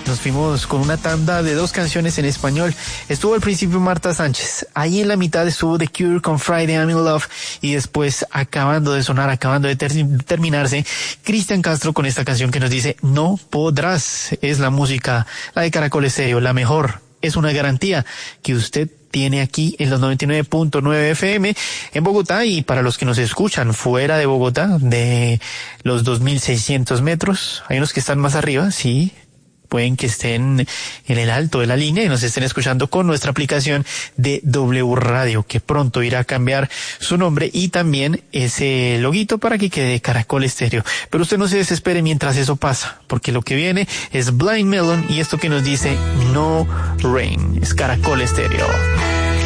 Nos fuimos con una tanda de 2 canciones en español. Estuvo al principio Marta Sánchez. Ahí en la mitad estuvo The Cure con Friday I'm in Love. Y después, acabando de sonar, acabando de terminarse, Cristian Castro con esta canción que nos dice No podrás. Es la música, la de Caracol Estéreo, la mejor. Es una garantía que usted tiene aquí en los 99.9 FM en Bogotá, y para los que nos escuchan fuera de Bogotá, de los 2.600 metros, hay unos que están más arriba, sí, pueden que estén en el alto de la línea y nos estén escuchando con nuestra aplicación de W Radio, que pronto irá a cambiar su nombre y también ese loguito para que quede Caracol Estéreo. Pero usted no se desespere mientras eso pasa, porque lo que viene es Blind Melon y esto que nos dice No Rain. Es Caracol Estéreo.